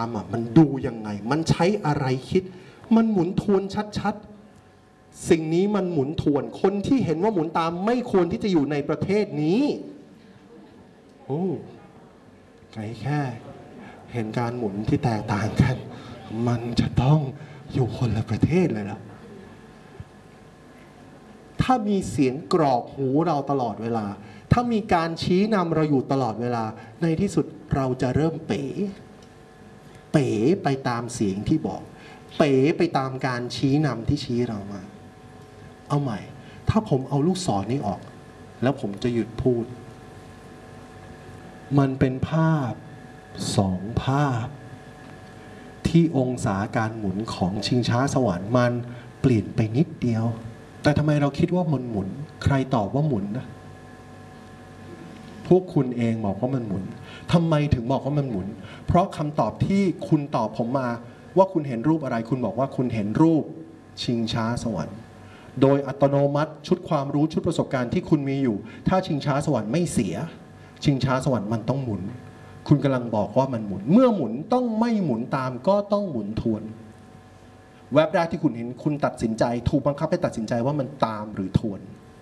ามมันดูยังไงมันใช้อะไรคิดมันหมุนทวนชัดๆสิ่งนี้มันหมุนทวนคนที่เห็นว่าหมุนตามไม่ควรที่จะอยู่ในประเทศนี้โอ้ไกลแค่เห็นการหมุนที่แตกต่างกันมันจะต้องอยู่คนละประเทศเลยล่ะถ้ามีเสียงกรอกหูเราตลอดเวลาถ้ามีการชี้นำเราอยู่ตลอดเวลาในที่สุดเราจะเริ่มเป๋ไปตามเสียงที่บอกเป๋ไปตามการชี้นำที่ชี้เรามาเอาใหม่ถ้าผมเอาลูกศรนี้ออกแล้วผมจะหยุดพูดมันเป็นภาพสองภาพที่องศาการหมุนของชิงช้าสวรรค์มันเปลี่ยนไปนิดเดียวแต่ทำไมเราคิดว่ามันหมุนใครตอบว่าหมุนนะพวกคุณเองบอกว่ามันหมุนทำไมถึงบอกว่ามันหมุนเพราะคำตอบที่คุณตอบผมมาว่าคุณเห็นรูปอะไรคุณบอกว่าคุณเห็นรูปชิงช้าสวรรค์โดยอัตโนมัติชุดความรู้ชุดประสบการณ์ที่คุณมีอยู่ถ้าชิงช้าสวรรค์ไม่เสียชิงช้าสวรรค์มันต้องหมุนคุณกำลังบอกว่ามันหมุนเมื่อหมุนต้องไม่หมุนตามก็ต้องหมุนทวนแวบแรกที่คุณเห็นคุณตัดสินใจถูกบังคับให้ตัดสินใจว่ามันตามหรือทวน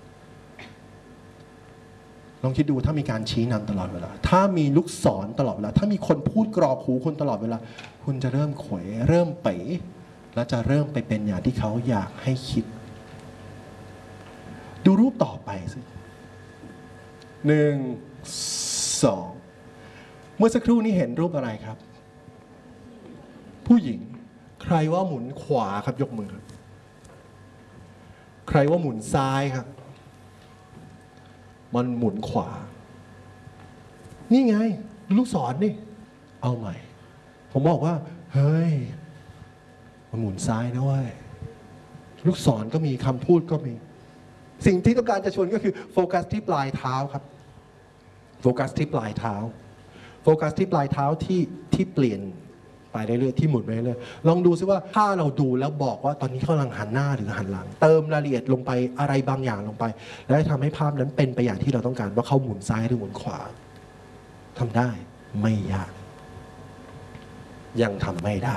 ลองคิดดูถ้ามีการชี้นำตลอดเวลาถ้ามีลูกศรตลอดเวลาถ้ามีคนพูดกรอกหูคนตลอดเวลาคุณจะเริ่มเขวเริ่มเป๋และจะเริ่มไปเป็นอย่างที่เขาอยากให้คิดดูรูปต่อไปสิ1 2เมื่อสักครู่นี้เห็นรูปอะไรครับผู้หญิงใครว่าหมุนขวาครับยกมือครับใครว่าหมุนซ้ายครับมันหมุนขวานี่ไงลูกศรนี่เอาใหม่ผมบอกว่าเฮ้ยมันหมุนซ้ายนะเว้ยลูกศรก็มีคำพูดก็มีสิ่งที่ต้องการจะชวนก็คือโฟกัสที่ปลายเท้าครับโฟกัสที่ปลายเท้าโฟกัสที่ปลายเท้าที่เปลี่ยนไปเรื่อยๆที่หมุนไปเรื่อยๆลองดูซิว่าถ้าเราดูแล้วบอกว่าตอนนี้เขากำลังหันหน้าหรือหันหลังเติมรายละเอียดลงไปอะไรบางอย่างลงไปแล้วทำให้ภาพนั้นเป็นไปอย่างที่เราต้องการว่าเขาหมุนซ้ายหรือหมุนขวาทำได้ไม่ยากยังทำไม่ได้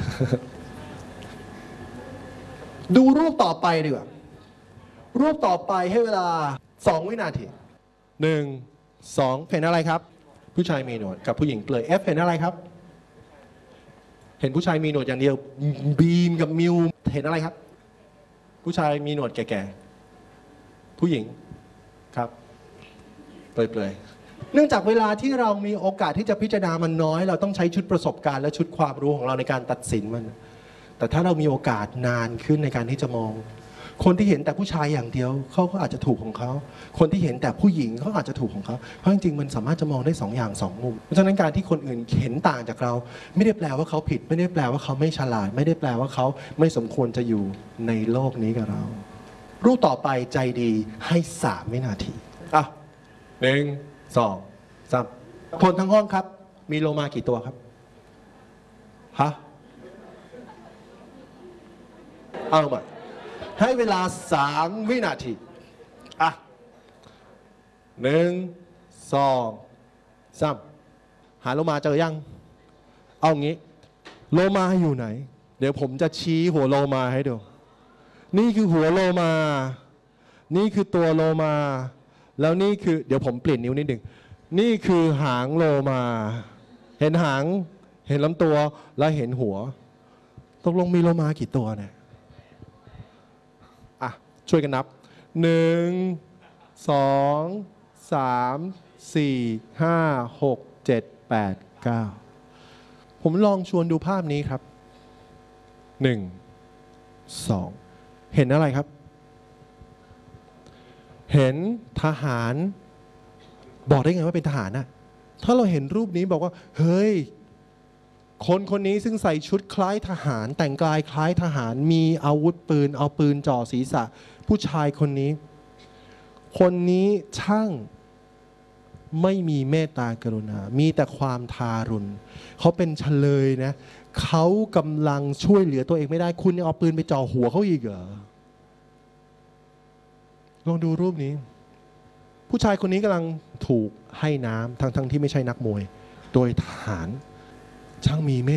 ดูรูปต่อไปดีกว่ารูปต่อไปให้เวลา2 วินาที1 2เห็นอะไรครับผู้ชายมีหนวดกับผู้หญิงเปลือย F เห็นอะไรครับเห็นผู้ชายมีหนวดอย่างเดียวบีมกับมิวเห็นอะไรครับผู้ชายมีหนวดแก่ๆผู้หญิงครับเปลือยๆเนื่องจากเวลาที่เรามีโอกาสที่จะพิจารณามันน้อยเราต้องใช้ชุดประสบการณ์และชุดความรู้ของเราในการตัดสินมันแต่ถ้าเรามีโอกาสนานขึ้นในการที่จะมองคนที่เห็นแต่ผู้ชายอย่างเดียวเขาก็อาจจะถูกของเขาคนที่เห็นแต่ผู้หญิงเขาอาจจะถูกของเขาเพราะจริงๆมันสามารถจะมองได้2 อย่าง2 มุมเพราะฉะนั้นการที่คนอื่นเห็นต่างจากเราไม่ได้แปลว่าเขาผิดไม่ได้แปลว่าเขาไม่ฉลาดไม่ได้แปลว่าเขาไม่สมควรจะอยู่ในโลกนี้กับเรารูปต่อไปใจดีให้3 วินาทีอ่ะ1 2 3คนทั้งห้องครับมีโลมากี่ตัวครับฮะเอามาให้เวลา3 วินาทีอ่ะ1 2 3หาโลมาเจอยังเอางี้โลมาอยู่ไหนเดี๋ยวผมจะชี้หัวโลมาให้ดูนี่คือหัวโลมานี่คือตัวโลมาแล้วนี่คือเดี๋ยวผมเปลี่ยนนิ้วนิดหนึ่งนี่คือหางโลมาเห็นหางเห็นลำตัวแล้วเห็นหัวตกลงมีโลมากี่ตัวเนี่ยช่วยกันนับ1 2 3 4 5 6 7 8 9ผมลองชวนดูภาพนี้ครับ1 2เห็นอะไรครับเห็นทหารบอกได้ไงว่าเป็นทหารน่ะถ้าเราเห็นรูปนี้บอกว่าเฮ้ยคนนี้ซึ่งใส่ชุดคล้ายทหารแต่งกายคล้ายทหารมีอาวุธปืนเอาปืนจ่อศีรษะผู้ชายคนนี้ช่างไม่มีเมตตากรุณามีแต่ความทารุณเขาเป็นเฉลยนะเขากำลังช่วยเหลือตัวเองไม่ได้คุณยังเอาปืนไปจ่อหัวเขาอีกเหรอลองดูรูปนี้ผู้ชายคนนี้กำลังถูกให้น้ำทั้งที่ไม่ใช่นักมวยโดยทหารช่างมีเม